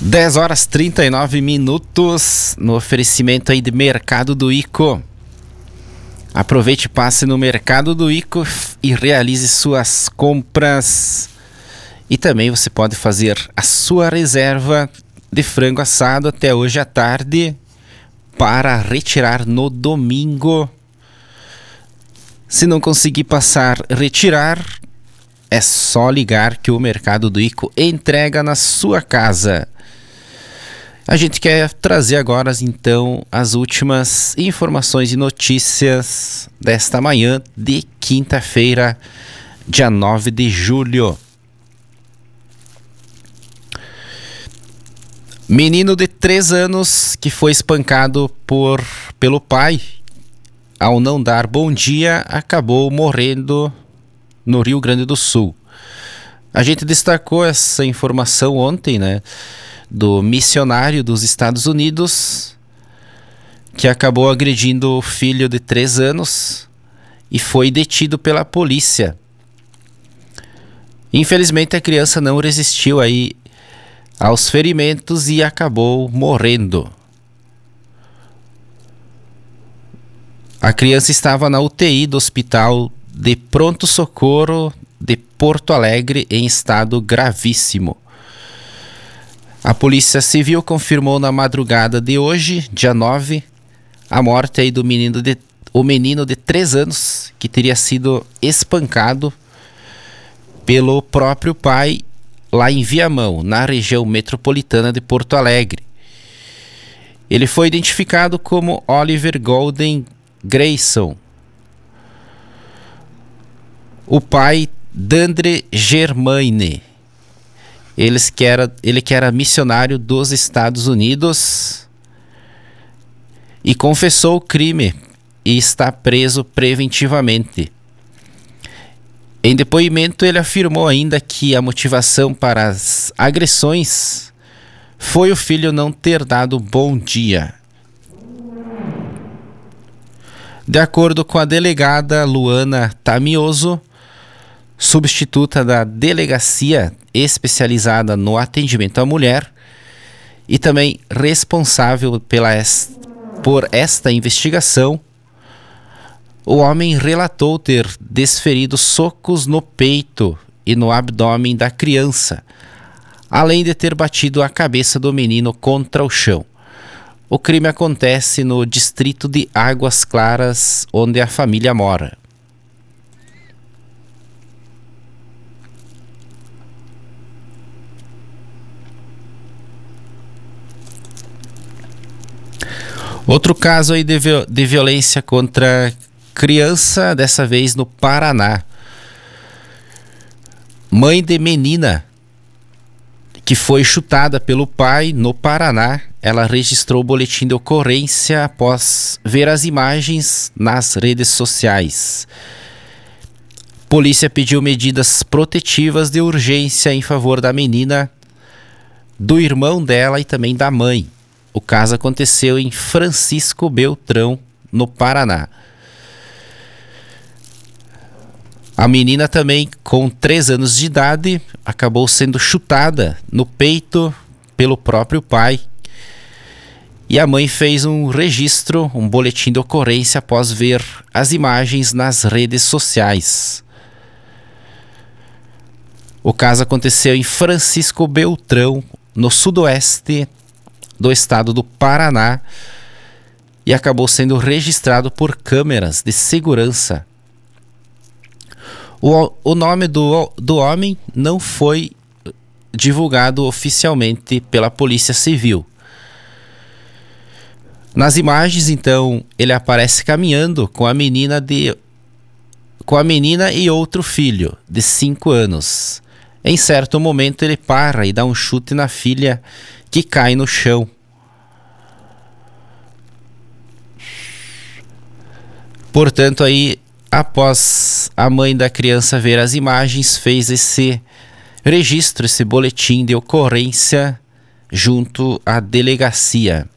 10 horas 39 minutos no oferecimento aí de Mercado do Ico. Aproveite e passe no Mercado do Ico e realize suas compras. E também você pode fazer a sua reserva de frango assado até hoje à tarde para retirar no domingo. Se não conseguir passar, retirar, é só ligar que o Mercado do Ico entrega na sua casa. A gente quer trazer agora, então, as últimas informações e notícias desta manhã de quinta-feira, dia 9 de julho. Menino de 3 anos que foi espancado pelo pai, ao não dar bom dia, acabou morrendo no Rio Grande do Sul. A gente destacou essa informação ontem, né? Do missionário dos Estados Unidos que acabou agredindo o filho de 3 anos e foi detido pela polícia. Infelizmente a criança não resistiu aí aos ferimentos e acabou morrendo. A criança estava na UTI do Hospital de Pronto-Socorro de Porto Alegre em estado gravíssimo. A Polícia Civil confirmou na madrugada de hoje, dia 9, a morte aí do menino de 3 anos que teria sido espancado pelo próprio pai lá em Viamão, na região metropolitana de Porto Alegre. Ele foi identificado como Oliver Golden Grayson. O pai, Dandre Germaine. Ele que era missionário dos Estados Unidos e confessou o crime e está preso preventivamente. Em depoimento, ele afirmou ainda que a motivação para as agressões foi o filho não ter dado bom dia. De acordo com a delegada Luana Tamioso, substituta da delegacia especializada no atendimento à mulher e também responsável por esta investigação, o homem relatou ter desferido socos no peito e no abdômen da criança, além de ter batido a cabeça do menino contra o chão. O crime acontece no distrito de Águas Claras, onde a família mora. Outro caso aí de violência contra criança, dessa vez no Paraná. Mãe de menina que foi chutada pelo pai no Paraná, ela registrou o boletim de ocorrência após ver as imagens nas redes sociais. Polícia pediu medidas protetivas de urgência em favor da menina, do irmão dela e também da mãe. O caso aconteceu em Francisco Beltrão, no Paraná. A menina também, com 3 anos de idade, acabou sendo chutada no peito pelo próprio pai. E a mãe fez um registro, um boletim de ocorrência após ver as imagens nas redes sociais. O caso aconteceu em Francisco Beltrão, no sudoeste do estado do Paraná, e acabou sendo registrado por câmeras de segurança. O nome do homem não foi divulgado oficialmente pela Polícia Civil. Nas imagens, então, ele aparece caminhando com a menina e outro filho de 5 anos. Em certo momento ele para e dá um chute na filha que cai no chão. Portanto, aí, após a mãe da criança ver as imagens, fez esse registro, esse boletim de ocorrência junto à delegacia.